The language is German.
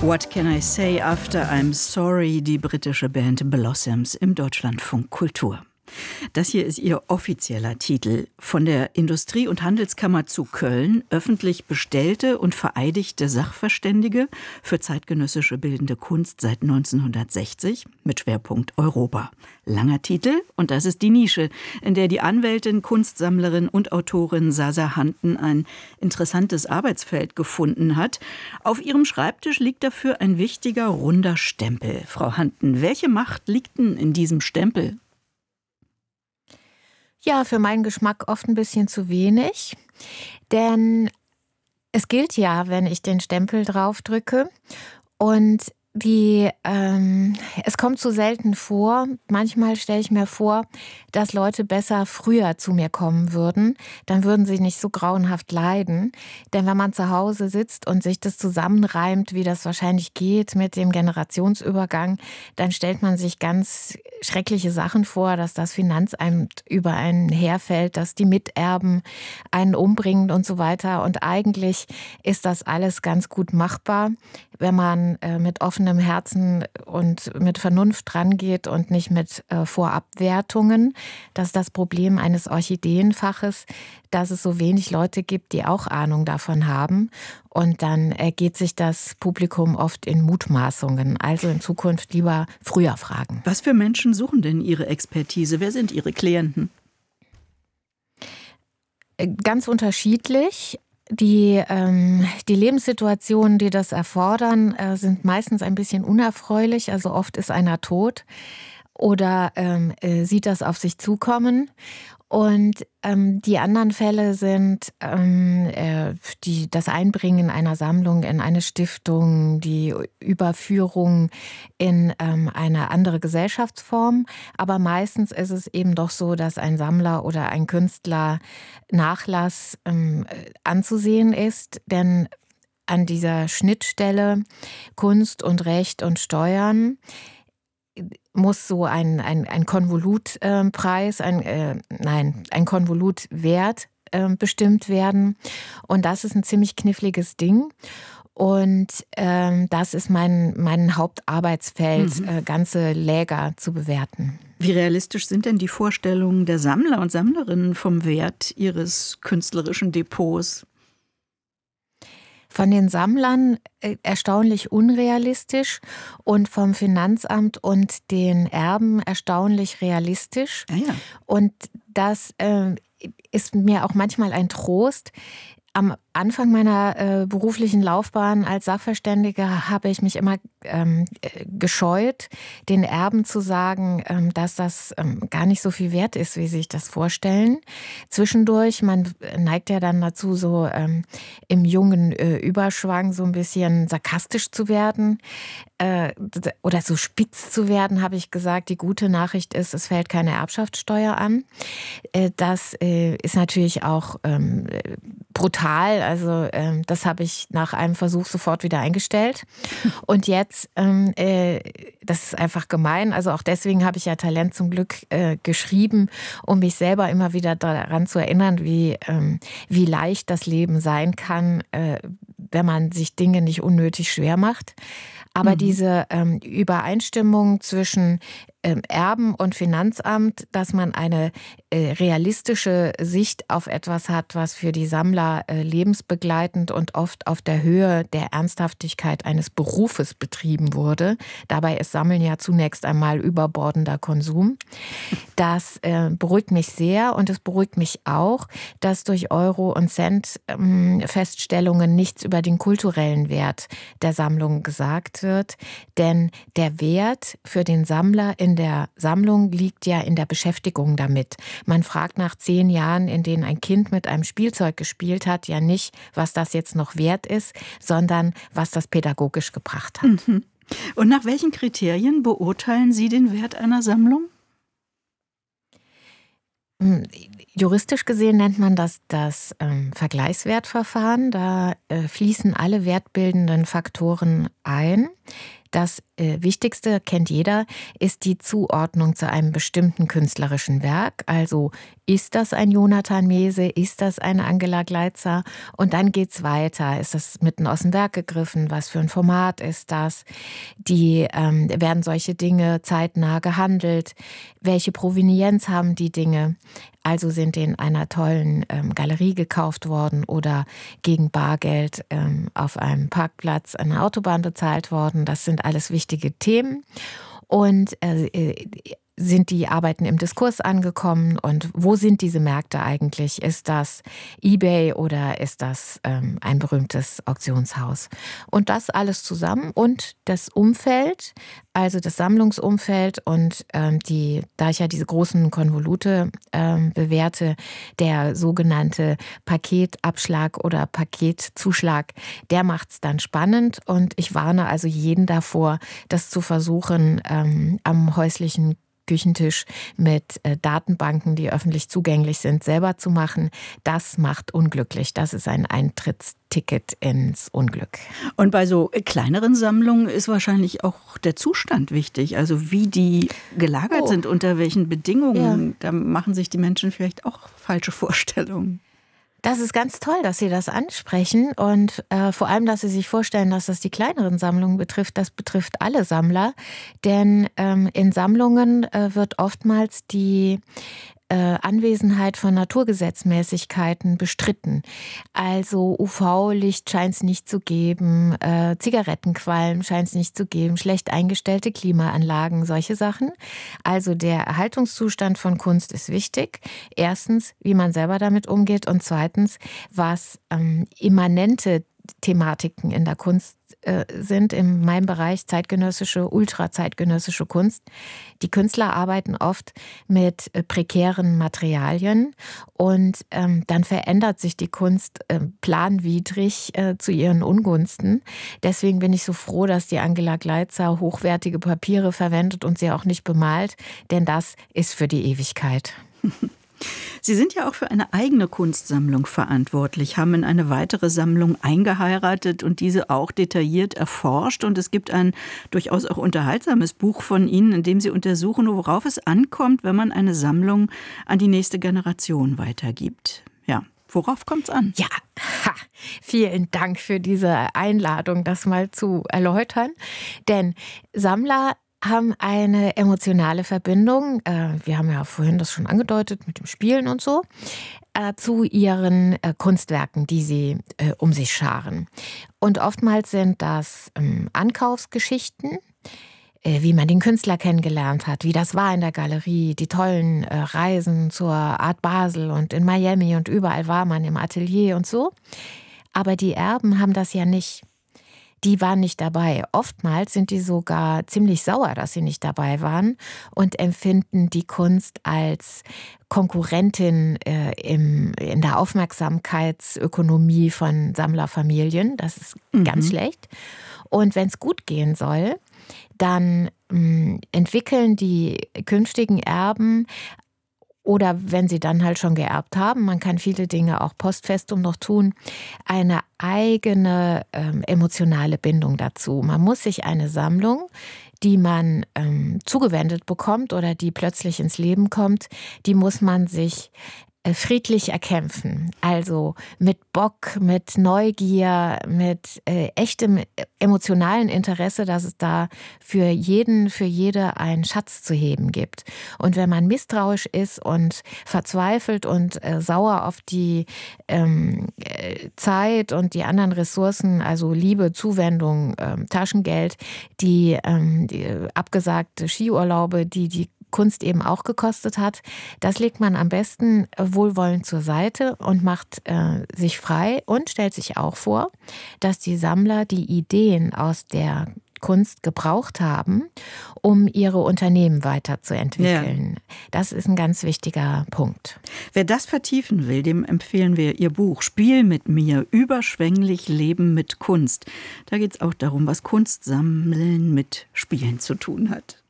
What Can I Say After I'm Sorry, die britische Band Blossoms im Deutschlandfunk Kultur. Das hier ist ihr offizieller Titel. Von der Industrie- und Handelskammer zu Köln, öffentlich bestellte und vereidigte Sachverständige für zeitgenössische bildende Kunst seit 1960 mit Schwerpunkt Europa. Langer Titel, und das ist die Nische, in der die Anwältin, Kunstsammlerin und Autorin Sasa Hanten ein interessantes Arbeitsfeld gefunden hat. Auf ihrem Schreibtisch liegt dafür ein wichtiger, runder Stempel. Frau Hanten, welche Macht liegt denn in diesem Stempel? Ja, für meinen Geschmack oft ein bisschen zu wenig, denn es gilt ja, wenn ich den Stempel draufdrücke, und es kommt so selten vor. Manchmal stelle ich mir vor, dass Leute besser früher zu mir kommen würden. Dann würden sie nicht so grauenhaft leiden. Denn wenn man zu Hause sitzt und sich das zusammenreimt, wie das wahrscheinlich geht mit dem Generationsübergang, dann stellt man sich ganz schreckliche Sachen vor, dass das Finanzamt über einen herfällt, dass die Miterben einen umbringen und so weiter. Und eigentlich ist das alles ganz gut machbar, wenn man mit offenem Herzen und mit Vernunft drangeht und nicht mit Vorabwertungen. Das ist das Problem eines Orchideenfaches, dass es so wenig Leute gibt, die auch Ahnung davon haben. Und dann ergeht sich das Publikum oft in Mutmaßungen. Also in Zukunft lieber früher fragen. Was für Menschen suchen denn Ihre Expertise? Wer sind Ihre Klienten? Ganz unterschiedlich. Die Lebenssituationen, die das erfordern, sind meistens ein bisschen unerfreulich. Also oft ist einer tot oder sieht das auf sich zukommen. Und die anderen Fälle sind das Einbringen einer Sammlung in eine Stiftung, die Überführung in eine andere Gesellschaftsform. Aber meistens ist es eben doch so, dass ein Sammler oder ein Künstler Nachlass anzusehen ist. Denn an dieser Schnittstelle Kunst und Recht und Steuern muss so ein Konvolutpreis, ein Konvolutwert bestimmt werden. Und das ist ein ziemlich kniffliges Ding. Und das ist mein Hauptarbeitsfeld, ganze Läger zu bewerten. Wie realistisch sind denn die Vorstellungen der Sammler und Sammlerinnen vom Wert ihres künstlerischen Depots? Von den Sammlern erstaunlich unrealistisch und vom Finanzamt und den Erben erstaunlich realistisch. Ah ja. Und das ist mir auch manchmal ein Trost. Am Anfang meiner beruflichen Laufbahn als Sachverständige habe ich mich immer gescheut, den Erben zu sagen, dass das gar nicht so viel wert ist, wie sie sich das vorstellen. Zwischendurch, man neigt ja dann dazu, so im jungen Überschwang so ein bisschen sarkastisch zu werden oder so spitz zu werden, habe ich gesagt. Die gute Nachricht ist, es fällt keine Erbschaftssteuer an. Das ist natürlich auch brutal. Also das habe ich nach einem Versuch sofort wieder eingestellt. Und jetzt, das ist einfach gemein. Also auch deswegen habe ich ja Talent zum Glück geschrieben, um mich selber immer wieder daran zu erinnern, wie leicht das Leben sein kann, wenn man sich Dinge nicht unnötig schwer macht. Aber diese Übereinstimmung zwischen Erben und Finanzamt, dass man eine realistische Sicht auf etwas hat, was für die Sammler lebensbegleitend und oft auf der Höhe der Ernsthaftigkeit eines Berufes betrieben wurde. Dabei ist Sammeln ja zunächst einmal überbordender Konsum. Das beruhigt mich sehr, und es beruhigt mich auch, dass durch Euro- und Cent-Feststellungen nichts über den kulturellen Wert der Sammlung gesagt wird. Denn der Wert für den Sammler in der Sammlung liegt ja in der Beschäftigung damit. Man fragt nach 10 Jahren, in denen ein Kind mit einem Spielzeug gespielt hat, ja nicht, was das jetzt noch wert ist, sondern was das pädagogisch gebracht hat. Und nach welchen Kriterien beurteilen Sie den Wert einer Sammlung? Juristisch gesehen nennt man das Vergleichswertverfahren. Da fließen alle wertbildenden Faktoren ein. Das Wichtigste, kennt jeder, ist die Zuordnung zu einem bestimmten künstlerischen Werk. Also ist das ein Jonathan Mese, ist das eine Angela Gleitzer? Und dann geht's weiter. Ist das mitten aus dem Werk gegriffen? Was für ein Format ist das? Werden solche Dinge zeitnah gehandelt? Welche Provenienz haben die Dinge? Also sind die in einer tollen Galerie gekauft worden oder gegen Bargeld auf einem Parkplatz an der Autobahn bezahlt worden. Das sind alles wichtige Themen. Und sind die Arbeiten im Diskurs angekommen und wo sind diese Märkte eigentlich? Ist das eBay oder ist das ein berühmtes Auktionshaus? Und das alles zusammen und das Umfeld, also das Sammlungsumfeld und da ich ja diese großen Konvolute bewerte, der sogenannte Paketabschlag oder Paketzuschlag, der macht es dann spannend und ich warne also jeden davor, das zu versuchen am häuslichen Küchentisch mit Datenbanken, die öffentlich zugänglich sind, selber zu machen. Das macht unglücklich. Das ist ein Eintrittsticket ins Unglück. Und bei so kleineren Sammlungen ist wahrscheinlich auch der Zustand wichtig. Also wie die gelagert sind, unter welchen Bedingungen. Ja. Da machen sich die Menschen vielleicht auch falsche Vorstellungen. Das ist ganz toll, dass Sie das ansprechen und vor allem, dass Sie sich vorstellen, dass das die kleineren Sammlungen betrifft. Das betrifft alle Sammler, denn in Sammlungen wird oftmals die Anwesenheit von Naturgesetzmäßigkeiten bestritten. Also UV-Licht scheint es nicht zu geben, Zigarettenqualm scheint es nicht zu geben, schlecht eingestellte Klimaanlagen, solche Sachen. Also der Erhaltungszustand von Kunst ist wichtig. Erstens, wie man selber damit umgeht und zweitens, was immanente Thematiken in der Kunst sind, in meinem Bereich zeitgenössische, ultrazeitgenössische Kunst. Die Künstler arbeiten oft mit prekären Materialien und dann verändert sich die Kunst planwidrig zu ihren Ungunsten. Deswegen bin ich so froh, dass die Angela Gleitzer hochwertige Papiere verwendet und sie auch nicht bemalt, denn das ist für die Ewigkeit. Sie sind ja auch für eine eigene Kunstsammlung verantwortlich, haben in eine weitere Sammlung eingeheiratet und diese auch detailliert erforscht. Und es gibt ein durchaus auch unterhaltsames Buch von Ihnen, in dem Sie untersuchen, worauf es ankommt, wenn man eine Sammlung an die nächste Generation weitergibt. Ja, worauf kommt es an? Ja, vielen Dank für diese Einladung, das mal zu erläutern. Denn Sammler haben eine emotionale Verbindung, wir haben ja vorhin das schon angedeutet mit dem Spielen und so, zu ihren Kunstwerken, die sie um sich scharen. Und oftmals sind das Ankaufsgeschichten, wie man den Künstler kennengelernt hat, wie das war in der Galerie, die tollen Reisen zur Art Basel und in Miami und überall war man im Atelier und so. Aber die Erben haben das ja nicht. Die waren nicht dabei. Oftmals sind die sogar ziemlich sauer, dass sie nicht dabei waren und empfinden die Kunst als Konkurrentin in der Aufmerksamkeitsökonomie von Sammlerfamilien. Das ist ganz schlecht. Und wenn es gut gehen soll, dann entwickeln die künftigen Erben oder wenn sie dann halt schon geerbt haben, man kann viele Dinge auch postfestum noch tun, eine eigene emotionale Bindung dazu. Man muss sich eine Sammlung, die man zugewendet bekommt oder die plötzlich ins Leben kommt, die muss man sich friedlich erkämpfen. Also mit Bock, mit Neugier, mit echtem emotionalen Interesse, dass es da für jeden, für jede einen Schatz zu heben gibt. Und wenn man misstrauisch ist und verzweifelt und sauer auf die Zeit und die anderen Ressourcen, also Liebe, Zuwendung, Taschengeld, die abgesagte Skiurlaube, die Kunst eben auch gekostet hat, das legt man am besten wohlwollend zur Seite und macht sich frei und stellt sich auch vor, dass die Sammler die Ideen aus der Kunst gebraucht haben, um ihre Unternehmen weiterzuentwickeln. Ja. Das ist ein ganz wichtiger Punkt. Wer das vertiefen will, dem empfehlen wir Ihr Buch Spiel mit mir, überschwänglich Leben mit Kunst. Da geht es auch darum, was Kunstsammeln mit Spielen zu tun hat.